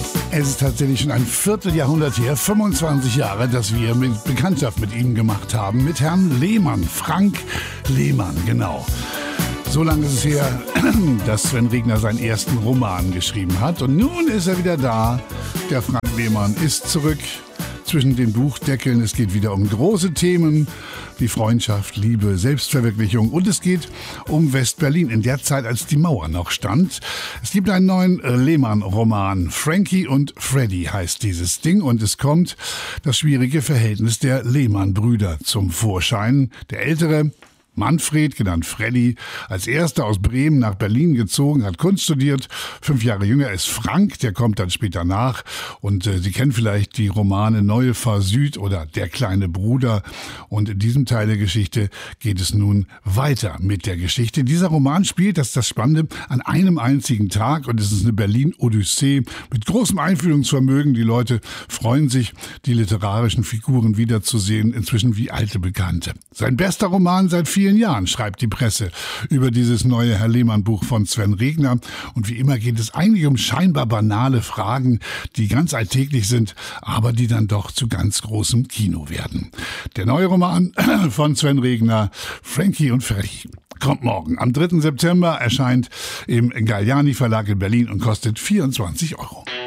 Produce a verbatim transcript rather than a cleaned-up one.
Es ist tatsächlich schon ein Vierteljahrhundert her, fünfundzwanzig Jahre, dass wir mit Bekanntschaft mit ihm gemacht haben, mit Herrn Lehmann, Frank Lehmann, genau. So lange ist es her, dass Sven Regner seinen ersten Roman geschrieben hat. Und nun ist er wieder da. Der Frank Lehmann ist zurück zwischen den Buchdeckeln. Es geht wieder um große Themen wie Freundschaft, Liebe, Selbstverwirklichung. Und es geht um West-Berlin, in der Zeit, als die Mauer noch stand. Es gibt einen neuen Lehmann-Roman. Frankie und Freddy heißt dieses Ding. Und es kommt das schwierige Verhältnis der Lehmann-Brüder zum Vorschein. Der Ältere, Manfred, genannt Freddy, als erster aus Bremen nach Berlin gezogen, hat Kunst studiert. Fünf Jahre jünger ist Frank, der kommt dann später nach. Und äh, Sie kennen vielleicht die Romane Neue Fahr Süd oder Der kleine Bruder. Und in diesem Teil der Geschichte geht es nun weiter mit der Geschichte. Dieser Roman spielt, das ist das Spannende, an einem einzigen Tag. Und es ist eine Berlin-Odyssee mit großem Einfühlungsvermögen. Die Leute freuen sich, die literarischen Figuren wiederzusehen, inzwischen wie alte Bekannte. Sein bester Roman seit vielen Jahren, schreibt die Presse über dieses neue Herr Lehmann-Buch von Sven Regner. Und wie immer geht es eigentlich um scheinbar banale Fragen, die ganz alltäglich sind, aber die dann doch zu ganz großem Kino werden. Der neue Roman von Sven Regner, Frankie und Freddy, kommt morgen. Am dritten September erscheint im Galliani Verlag in Berlin und kostet vierundzwanzig Euro.